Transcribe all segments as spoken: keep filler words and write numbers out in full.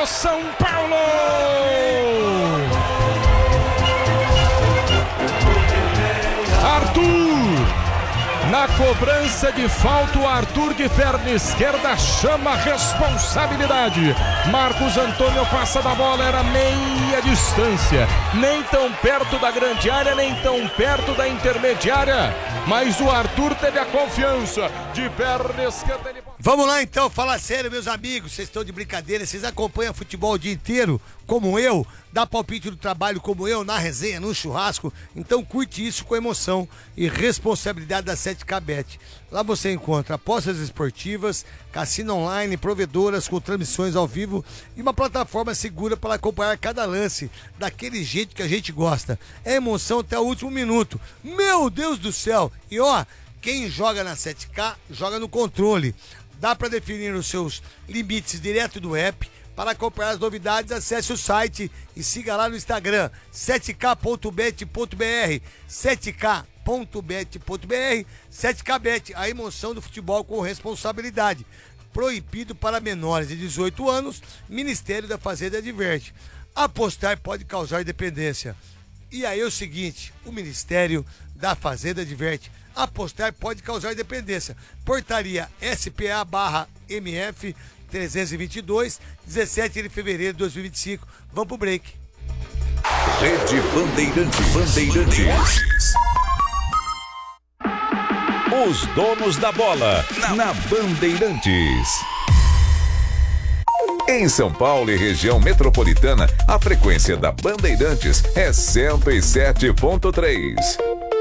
do São Paulo! Arthur! Na cobrança de falta, o Arthur de perna esquerda chama a responsabilidade. Marcos Antônio passa da bola, era meia distância. Nem tão perto da grande área, nem tão perto da intermediária. Mas o Arthur teve a confiança de perna esquerda. Ele... Vamos lá então, fala sério, meus amigos. Vocês estão de brincadeira, vocês acompanham futebol o dia inteiro, como eu, dá palpite do trabalho como eu, na resenha, no churrasco. Então curte isso com emoção e responsabilidade da sete K Bet. Lá você encontra apostas esportivas, cassino online, provedoras com transmissões ao vivo e uma plataforma segura para acompanhar cada lance daquele jeito que a gente gosta. É emoção até o último minuto. Meu Deus do céu! E ó, quem joga na sete K, joga no controle. Dá para definir os seus limites direto do app. Para acompanhar as novidades, acesse o site e siga lá no Instagram, sete k ponto bet ponto b r, sete k ponto bet ponto b r, sete K Bet, a emoção do futebol com responsabilidade. Proibido para menores de dezoito anos, Ministério da Fazenda adverte. Apostar pode causar dependência. E aí é o seguinte, o Ministério da Fazenda adverte. Apostar pode causar dependência. Portaria S P A barra M F trezentos e vinte e dois, dezessete de fevereiro de dois mil e vinte e cinco. Vamos pro break. Rede Bandeirantes. Bandeirantes. Os donos da bola na Bandeirantes. Em São Paulo e região metropolitana, a frequência da Bandeirantes é cento e sete ponto três.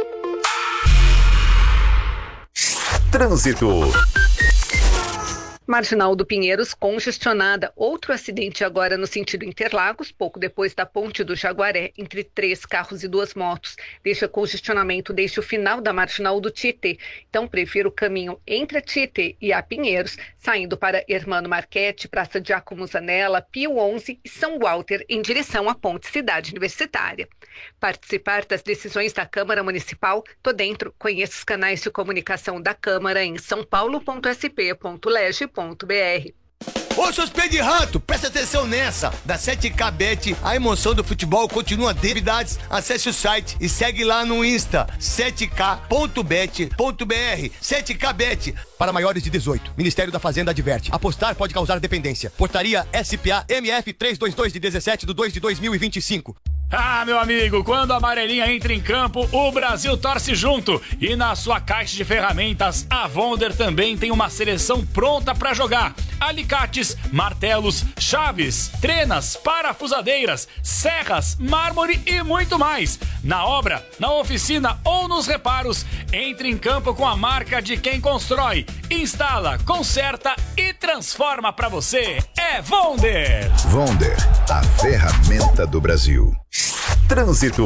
Trânsito. Marginal do Pinheiros congestionada. Outro acidente agora no sentido Interlagos, pouco depois da Ponte do Jaguaré, entre três carros e duas motos. Deixa congestionamento desde o final da Marginal do Tietê. Então prefiro o caminho entre a Tietê e a Pinheiros, saindo para Hermano Marchetti, Praça Giacomo Zanella, Pio onze e São Walter, em direção à Ponte Cidade Universitária. Participar das decisões da Câmara Municipal? Tô dentro. Conheça os canais de comunicação da Câmara em são paulo ponto s p ponto leg ponto b r. Ô, seus pés de rato, presta atenção nessa. Da sete K Bet, a emoção do futebol continua. Novidades, acesse o site e segue lá no Insta, sete k ponto bet ponto b r. sete K Bet, para maiores de dezoito. Ministério da Fazenda adverte. Apostar pode causar dependência. Portaria S P A M F trezentos e vinte e dois de dezessete de dois de dois mil e vinte e cinco. Ah, meu amigo, quando a amarelinha entra em campo, o Brasil torce junto. E na sua caixa de ferramentas, a Wonder também tem uma seleção pronta para jogar. Alicates, martelos, chaves, trenas, parafusadeiras, serras, mármore e muito mais. Na obra, na oficina ou nos reparos, entre em campo com a marca de quem constrói, instala, conserta e transforma para você. É Wonder. Wonder, a ferramenta do Brasil. Trânsito.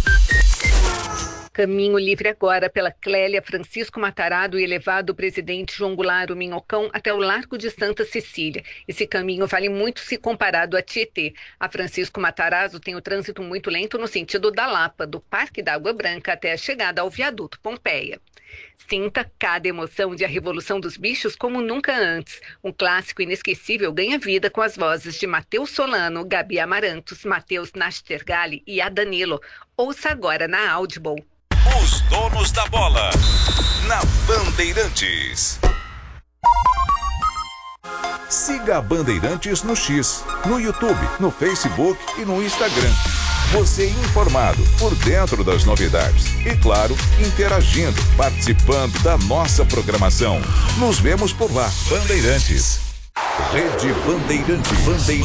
Caminho livre agora pela Clélia Francisco Matarazzo e elevado Presidente João Goulart Minhocão até o Largo de Santa Cecília. Esse caminho vale muito se comparado a Tietê. A Francisco Matarazzo tem o trânsito muito lento no sentido da Lapa, do Parque da Água Branca até a chegada ao Viaduto Pompeia. Sinta cada emoção de A Revolução dos Bichos como nunca antes. Um clássico inesquecível ganha vida com as vozes de Matheus Solano, Gabi Amarantos, Matheus Nastergalli e a Danilo. Ouça agora na Audible. Os donos da bola na Bandeirantes. Siga a Bandeirantes no X, no YouTube, no Facebook e no Instagram. Você informado, por dentro das novidades e, claro, interagindo, participando da nossa programação. Nos vemos por lá. Bandeirantes. Rede Bandeirantes. Bandeirantes.